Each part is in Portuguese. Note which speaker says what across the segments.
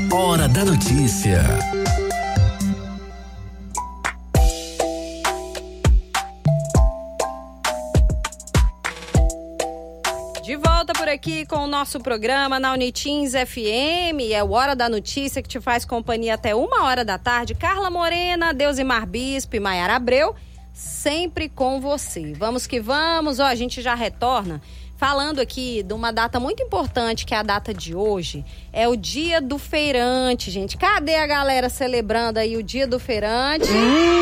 Speaker 1: Hora da notícia.
Speaker 2: De volta por aqui com o nosso programa na Uniteens FM. É o Hora da Notícia, que te faz companhia até 1h da tarde. Carla Morena, Deusimar Bispo e Maiara Abreu, sempre com você. Vamos que vamos. A gente já retorna falando aqui de uma data muito importante, que é a data de hoje. É o Dia do Feirante, gente. Cadê a galera celebrando aí o Dia do Feirante?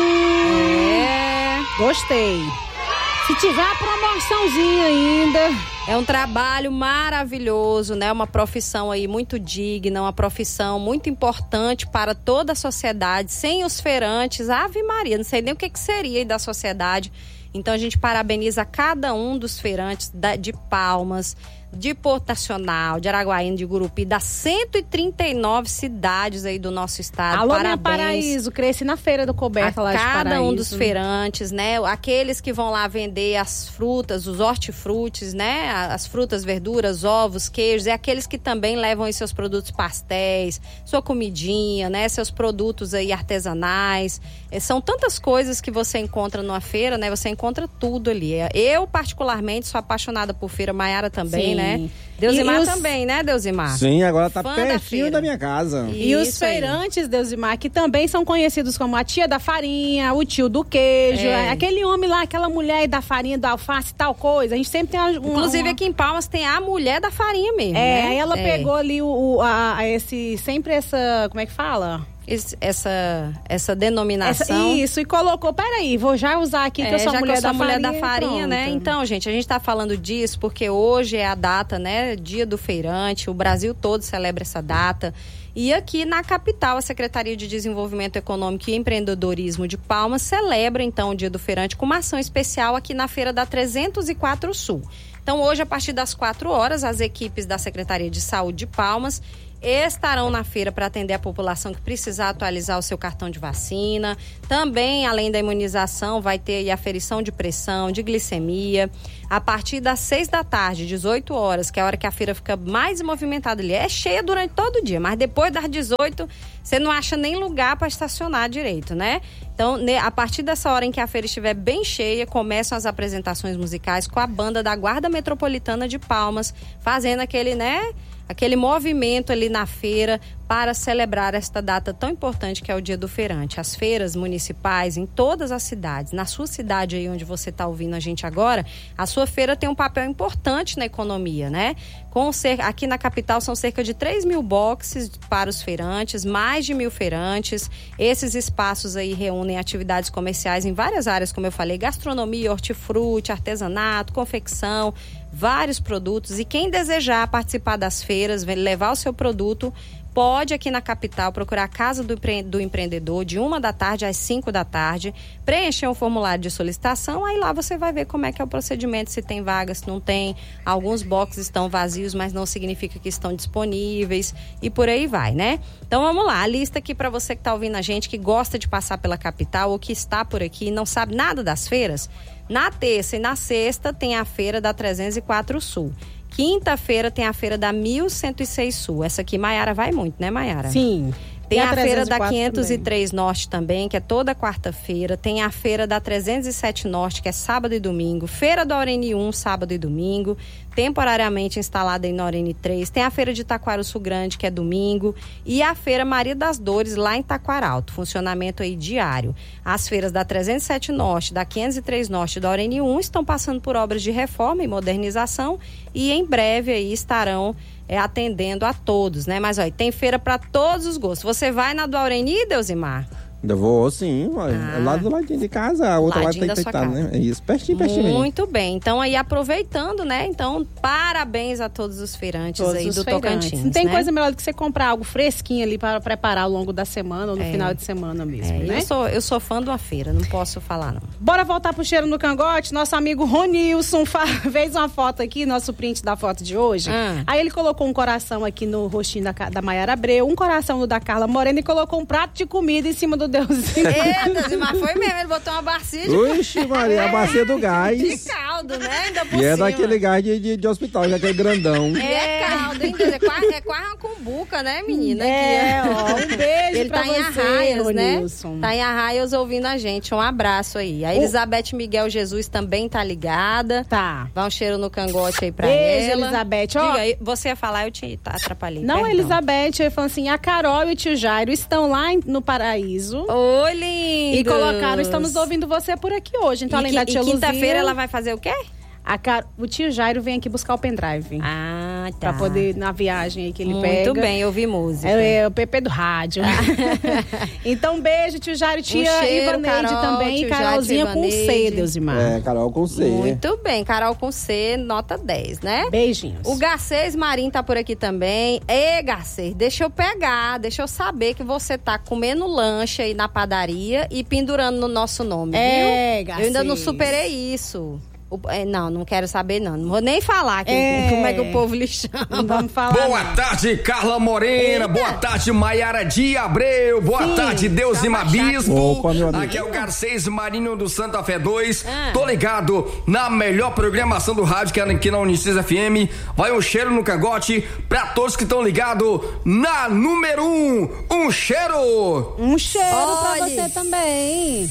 Speaker 3: Gostei. Se tiver a promoçãozinha ainda.
Speaker 2: É um trabalho maravilhoso, né? Uma profissão aí muito digna, uma profissão muito importante para toda a sociedade. Sem os feirantes, Ave Maria, não sei nem o que seria aí da sociedade. Então a gente parabeniza cada um dos feirantes de Palmas, de Porto Nacional, de Araguaína, de Gurupi, das 139 cidades aí do nosso estado.
Speaker 3: Alô,
Speaker 2: parabéns.
Speaker 3: Minha Paraíso, cresci na Feira do Coberta lá de Paraíso.
Speaker 2: Cada um dos feirantes, né? Aqueles que vão lá vender as frutas, os hortifrutis, né? As frutas, verduras, ovos, queijos, e aqueles que também levam aí seus produtos pastéis, sua comidinha, né? Seus produtos aí artesanais. São tantas coisas que você encontra numa feira, né? Você encontra tudo ali. Eu, particularmente, sou apaixonada por feira, Maiara também, né? Deusimar também, né, Deusimar?
Speaker 4: Sim, agora tá pertinho da minha casa.
Speaker 3: E os feirantes, Deusimar, que também são conhecidos como a tia da farinha, o tio do queijo, aquele homem lá, aquela mulher da farinha, do alface, tal coisa. A gente sempre tem
Speaker 2: Inclusive aqui em Palmas tem a mulher da farinha mesmo, né?
Speaker 3: Ela pegou ali sempre essa, como é que fala?
Speaker 2: Essa denominação.
Speaker 3: Isso, e colocou, peraí, vou já usar aqui que eu sou mulher da farinha,
Speaker 2: né? Então, gente, a gente tá falando disso porque hoje é a data, né? Dia do Feirante, o Brasil todo celebra essa data. E aqui na capital, a Secretaria de Desenvolvimento Econômico e Empreendedorismo de Palmas celebra, então, o Dia do Feirante com uma ação especial aqui na Feira da 304 Sul. Então, hoje, a partir das 4 horas, as equipes da Secretaria de Saúde de Palmas estarão na feira para atender a população que precisar atualizar o seu cartão de vacina. Também, além da imunização, vai ter aí aferição de pressão, de glicemia. A partir das 6 da tarde, 18 horas, que é a hora que a feira fica mais movimentada ali. É cheia durante todo o dia, mas depois das 18, você não acha nem lugar para estacionar direito, né? Então, a partir dessa hora em que a feira estiver bem cheia, começam as apresentações musicais com a banda da Guarda Metropolitana de Palmas, fazendo aquele movimento ali na feira para celebrar esta data tão importante que é o Dia do Feirante. As feiras municipais em todas as cidades, na sua cidade aí onde você está ouvindo a gente agora, a sua feira tem um papel importante na economia, né? Aqui na capital são cerca de 3.000 boxes para os feirantes, mais de 1.000 feirantes. Esses espaços aí reúnem atividades comerciais em várias áreas, como eu falei, gastronomia, hortifruti, artesanato, confecção, vários produtos. E quem desejar participar das feiras, levar o seu produto, pode aqui na capital procurar a Casa do Empreendedor de 1 da tarde às 5 da tarde, preencher um formulário de solicitação, aí lá você vai ver como é que é o procedimento, se tem vaga, se não tem. Alguns boxes estão vazios, mas não significa que estão disponíveis e por aí vai, né? Então vamos lá, a lista aqui para você que está ouvindo a gente, que gosta de passar pela capital ou que está por aqui e não sabe nada das feiras. Na terça e na sexta tem a feira da 304 Sul. Quinta-feira tem a feira da 1106 Sul. Essa aqui, Maiara, vai muito, né, Maiara?
Speaker 3: Sim.
Speaker 2: Tem a feira da 503 Norte também, que é toda quarta-feira. Tem a feira da 307 Norte, que é sábado e domingo. Feira do Aurene 1, sábado e domingo. Temporariamente instalada em Aurene 3. Tem a feira de Taquaruçu Grande, que é domingo. E a feira Maria das Dores, lá em Taquaralto. Funcionamento aí diário. As feiras da 307 Norte, da 503 Norte e da Aurene 1 estão passando por obras de reforma e modernização. E em breve aí estarão atendendo a todos, né? Mas olha, tem feira para todos os gostos. Você vai na do Aureni, Deusimar?
Speaker 4: Eu vou, sim. Lá do ladinho de casa, a outra lá tem que estar, né? É isso, pertinho.
Speaker 2: Muito bem. Então, aí, aproveitando, né? Então, parabéns a todos os feirantes do Tocantins.
Speaker 3: Não tem coisa melhor do que você comprar algo fresquinho ali para preparar ao longo da semana ou no final de semana mesmo, né?
Speaker 2: Eu sou fã de uma feira, não posso falar, não.
Speaker 3: Bora voltar pro cheiro no cangote? Nosso amigo Ronilson fez uma foto aqui, nosso print da foto de hoje. Aí ele colocou um coração aqui no rostinho da Maiara Abreu, um coração no da Carla Morena e colocou um prato de comida em cima do Deusinho.
Speaker 2: Eita, mas foi mesmo, ele botou uma bacia de...
Speaker 4: Oxi, Maria, a bacia do gás.
Speaker 2: De caldo, né? Ainda por
Speaker 4: E é
Speaker 2: cima.
Speaker 4: daquele gás de hospital, que é aquele grandão.
Speaker 2: É caldo, hein? É quase uma cumbuca, né, menina?
Speaker 3: Um beijo
Speaker 2: ele
Speaker 3: pra
Speaker 2: tá
Speaker 3: você,
Speaker 2: em Arraias, né?
Speaker 3: Nilson.
Speaker 2: Tá em Arraias ouvindo a gente. Um abraço aí. A Elizabeth Miguel Jesus também tá ligada.
Speaker 3: Tá.
Speaker 2: Dá um cheiro no cangote aí pra
Speaker 3: Beijo,
Speaker 2: ela.
Speaker 3: Elizabeth.
Speaker 2: Diga aí, você ia falar, eu te atrapalhei.
Speaker 3: Não,
Speaker 2: perdão.
Speaker 3: Elizabeth, ele falou assim, a Carol e o tio Jairo estão lá no Paraíso.
Speaker 2: Oi, lindos.
Speaker 3: E colocaram, estamos ouvindo você por aqui hoje. Então, além da tia Luzia...
Speaker 2: quinta-feira ela vai fazer o quê?
Speaker 3: O tio Jairo vem aqui buscar o pendrive.
Speaker 2: Ah, tá.
Speaker 3: Pra poder ir na viagem aí que ele pega.
Speaker 2: Muito bem, eu ouvi música.
Speaker 3: É o PP do rádio. Então, beijo, tio Jairo, tia
Speaker 2: cheiro,
Speaker 3: Ivaneide
Speaker 2: Carol,
Speaker 3: também. E
Speaker 2: tio
Speaker 3: Carolzinha
Speaker 2: Jairo,
Speaker 3: com C,
Speaker 2: Ivaneide.
Speaker 3: Deusimar.
Speaker 4: É, Carol com C.
Speaker 2: Muito bem, Carol com C, nota 10, né?
Speaker 3: Beijinhos.
Speaker 2: O Garcês Marim tá por aqui também. Ê, Garcês, deixa eu pegar, deixa eu saber que você tá comendo lanche aí na padaria e pendurando no nosso nome, viu?
Speaker 3: Garcês.
Speaker 2: Eu ainda não superei isso. Não quero saber não. Não vou nem falar como é que o povo lhe chama.
Speaker 3: Não vamos falar.
Speaker 1: Boa tarde, Carla Morena.
Speaker 2: Eita.
Speaker 1: Boa tarde, Maiara de Abreu. Boa tarde, Deusimar Bispo.
Speaker 4: Opa, meu amigo.
Speaker 1: Aqui é o Garcês Marinho do Santa Fé 2. Tô ligado na melhor programação do rádio, que é aqui na Unicis FM. Vai um cheiro no cangote pra todos que estão ligados na número 1. Um cheiro!
Speaker 3: Um cheiro pra
Speaker 2: Olha.
Speaker 3: você também.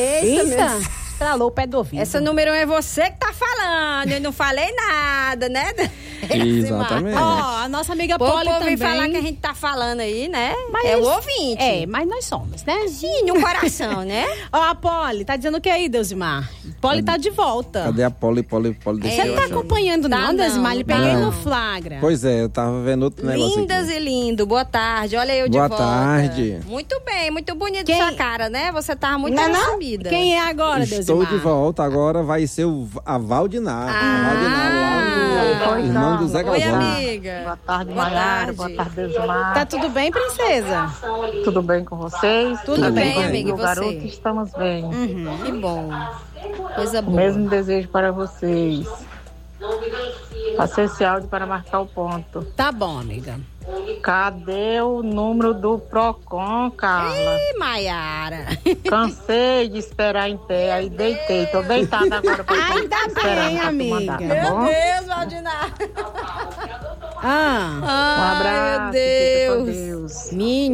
Speaker 2: Eita.
Speaker 3: Estralou o pé do ouvido.
Speaker 2: Essa número 1 é você que tá falando. Eu não falei nada, né?
Speaker 4: Exatamente.
Speaker 3: Ó, a nossa amiga
Speaker 2: O
Speaker 3: Polly
Speaker 2: povo
Speaker 3: também.
Speaker 2: vem falar que a gente tá falando aí, né?
Speaker 3: Mas
Speaker 2: é o ouvinte.
Speaker 3: É, mas nós somos, né?
Speaker 2: Sim, no coração, né?
Speaker 3: Ó, a Polly, tá dizendo o que aí, Deusimar? Polly tá de volta.
Speaker 4: Cadê a Polly?
Speaker 3: Você não tá acompanhando
Speaker 2: Tá
Speaker 3: não, Deusimar? Ele peguei
Speaker 4: Não.
Speaker 3: no flagra.
Speaker 4: Pois é, eu tava vendo outro negócio
Speaker 2: Lindas
Speaker 4: aqui.
Speaker 2: e lindo, boa tarde. Olha eu de
Speaker 4: Boa
Speaker 2: volta.
Speaker 4: tarde.
Speaker 2: Muito bem, muito bonita
Speaker 3: Quem-
Speaker 2: sua cara, né? Você tava muito sumida.
Speaker 3: Quem é agora,
Speaker 4: Estou
Speaker 3: Deusimar?
Speaker 4: de volta, agora vai ser a Valdinar. A Valdinar lá
Speaker 5: Oi,
Speaker 4: do irmão do Zé
Speaker 2: Oi,
Speaker 4: Galvão.
Speaker 2: amiga.
Speaker 5: Boa tarde,
Speaker 2: Boa
Speaker 5: Maiara.
Speaker 2: tarde.
Speaker 5: Boa tarde, Deusimar.
Speaker 3: Tá tudo bem, princesa?
Speaker 5: Tudo bem com vocês?
Speaker 2: Tudo bem,
Speaker 5: comigo,
Speaker 2: amiga, e você?
Speaker 5: garoto, estamos bem.
Speaker 2: Que bom. Coisa
Speaker 5: O
Speaker 2: boa.
Speaker 5: mesmo desejo para vocês. Passei esse áudio para marcar o ponto.
Speaker 3: Tá bom, amiga.
Speaker 5: Cadê o número do Procon, Carla?
Speaker 2: Ih, Maiara.
Speaker 5: Cansei de esperar em pé, aí deitei. Tô deitada agora pra
Speaker 3: Ainda
Speaker 5: esperando
Speaker 3: bem,
Speaker 5: pra tu
Speaker 3: amiga.
Speaker 5: mandar, tá
Speaker 2: Meu
Speaker 5: bom?
Speaker 2: Deus, Valdinar.
Speaker 3: Ah,
Speaker 5: Um abraço.
Speaker 2: Ai, meu
Speaker 5: Fica com
Speaker 2: Deus.
Speaker 5: Deus.
Speaker 2: Minha